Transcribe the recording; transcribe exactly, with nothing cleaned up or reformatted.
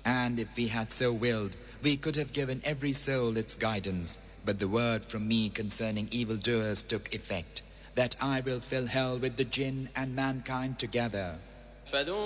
And if we had so willed, we could have given every soul its guidance. But the word from me concerning evildoers took effect, that I will fill hell with the jinn and mankind together.